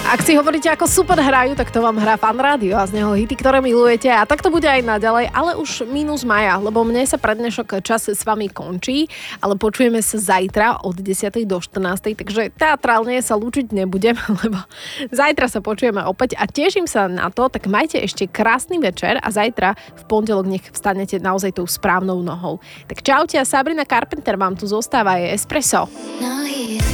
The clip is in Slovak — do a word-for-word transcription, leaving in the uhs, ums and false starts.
Ak si hovoríte, ako super hrajú, tak to vám hrá Fan Rádio a z neho hity, ktoré milujete. A tak to bude aj naďalej, ale už minus maja, lebo mne sa prednešok čas s vami končí, ale počujeme sa zajtra od desiatej do štrnástej, takže teatrálne sa lúčiť nebudem, lebo zajtra sa počujeme opäť a teším sa na to, tak majte ešte krásny večer a zajtra v pondelok nech vstanete naozaj tou správnou nohou. Tak čaute a Sabrina Carpenter vám tu zostáva, je Espresso.